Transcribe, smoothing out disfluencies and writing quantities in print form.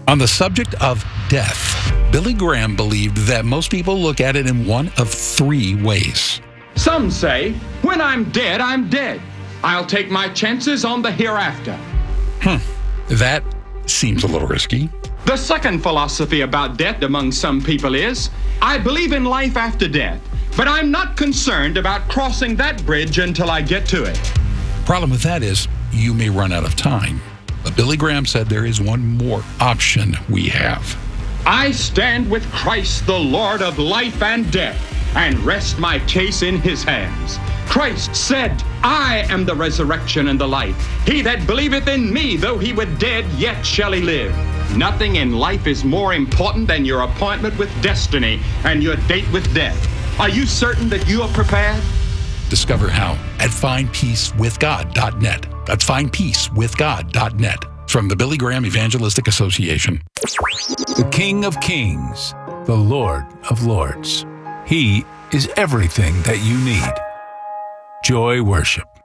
On the subject of death, Billy Graham believed that most people look at it in one of three ways. Some say, when I'm dead, I'm dead. I'll take my chances on the hereafter. That seems a little risky. The second philosophy about death among some people is, I believe in life after death, but I'm not concerned about crossing that bridge until I get to it. Problem with that is you may run out of time. But Billy Graham said there is one more option we have. I stand with Christ, the Lord of life and death, and rest my case in his hands. Christ said, I am the resurrection and the life. He that believeth in me, though he were dead, yet shall he live. Nothing in life is more important than your appointment with destiny and your date with death. Are you certain that you are prepared? Discover how at findpeacewithgod.net. That's findpeacewithgod.net. From the Billy Graham Evangelistic Association. The King of Kings, the Lord of Lords. He is everything that you need. Joy Worship.